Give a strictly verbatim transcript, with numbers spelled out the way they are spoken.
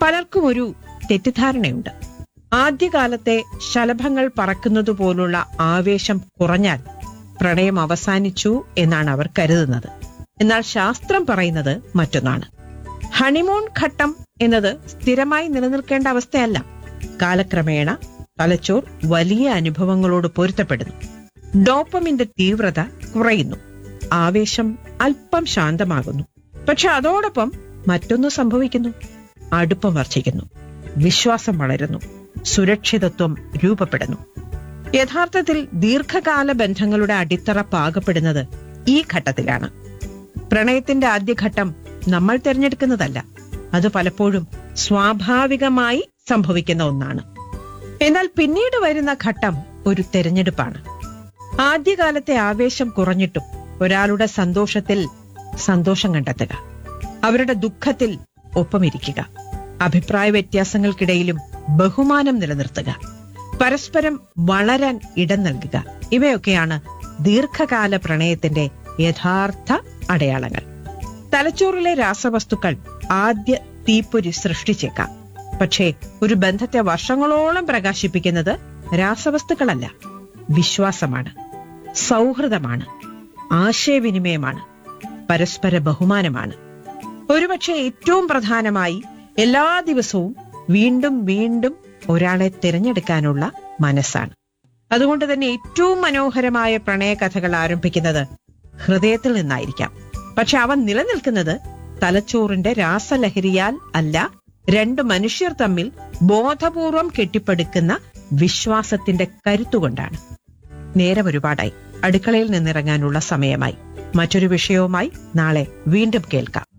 പലർക്കും ഒരു തെറ്റിദ്ധാരണയുണ്ട്. ആദ്യകാലത്തെ ശലഭങ്ങൾ പറക്കുന്നതുപോലുള്ള ആവേശം കുറഞ്ഞാൽ പ്രണയം അവസാനിച്ചു എന്നാണ് അവർ കരുതുന്നത്. എന്നാൽ ശാസ്ത്രം പറയുന്നത് മറ്റൊന്നാണ്. ഹണിമൂൺ ഘട്ടം എന്നത് സ്ഥിരമായി നിലനിൽക്കേണ്ട അവസ്ഥയല്ല. കാലക്രമേണ തലച്ചോർ വലിയ അനുഭവങ്ങളോട് പൊരുത്തപ്പെടുന്നു. ഡോപ്പമിന്റെ തീവ്രത കുറയുന്നു. ആവേശം അല്പം ശാന്തമാകുന്നു. പക്ഷെ അതോടൊപ്പം മറ്റൊന്ന് സംഭവിക്കുന്നു. അടുപ്പം വർദ്ധിക്കുന്നു. വിശ്വാസം വളരുന്നു. സുരക്ഷിതത്വം രൂപപ്പെടുന്നു. യഥാർത്ഥത്തിൽ ദീർഘകാല ബന്ധങ്ങളുടെ അടിത്തറ പാകപ്പെടുന്നത് ഈ ഘട്ടത്തിലാണ്. പ്രണയത്തിന്റെ ആദ്യഘട്ടം നമ്മൾ തിരഞ്ഞെടുക്കുന്നതല്ല. അത് പലപ്പോഴും സ്വാഭാവികമായി സംഭവിക്കുന്ന ഒന്നാണ്. എന്നാൽ പിന്നീട് വരുന്ന ഘട്ടം ഒരു തെരഞ്ഞെടുപ്പാണ്. ആദ്യകാലത്തെ ആവേശം കുറഞ്ഞിട്ടും ഒരാളുടെ സന്തോഷത്തിൽ സന്തോഷം കണ്ടെത്തുക, അവരുടെ ദുഃഖത്തിൽ ഒപ്പമിരിക്കുക, അഭിപ്രായ വ്യത്യാസങ്ങൾക്കിടയിലും ബഹുമാനം നിലനിർത്തുക, പരസ്പരം വളരാൻ ഇടം നൽകുക, ഇവയൊക്കെയാണ് ദീർഘകാല പ്രണയത്തിന്റെ യഥാർത്ഥ അടയാളങ്ങൾ. തലച്ചോറിലെ രാസവസ്തുക്കൾ ആദ്യ തീപ്പൊരി സൃഷ്ടിച്ചേക്കാം. പക്ഷേ ഒരു ബന്ധത്തെ വർഷങ്ങളോളം പ്രകാശിപ്പിക്കുന്നത് രാസവസ്തുക്കളല്ല, വിശ്വാസമാണ്, സൗഹൃദമാണ്, ആശയവിനിമയമാണ്, പരസ്പര ബഹുമാനമാണ്. ഒരുപക്ഷെ ഏറ്റവും പ്രധാനമായി എല്ലാ ദിവസവും വീണ്ടും വീണ്ടും ഒരാളെ തിരഞ്ഞെടുക്കാനുള്ള മനസ്സാണ്. അതുകൊണ്ട് തന്നെ ഏറ്റവും മനോഹരമായ പ്രണയകഥകൾ ആരംഭിക്കുന്നത് ഹൃദയത്തിൽ നിന്നായിരിക്കാം. പക്ഷെ അവ നിലനിൽക്കുന്നത് തലച്ചോറിന്റെ രാസലഹരിയാൽ അല്ല, രണ്ട് മനുഷ്യർ തമ്മിൽ ബോധപൂർവം കെട്ടിപ്പടുക്കുന്ന വിശ്വാസത്തിന്റെ കരുത്തുകൊണ്ടാണ്. നേരം ഒരുപാടായി. അടുക്കളയിൽ നിന്നിറങ്ങാനുള്ള സമയമായി. മറ്റൊരു വിഷയവുമായി നാളെ വീണ്ടും കേൾക്കാം.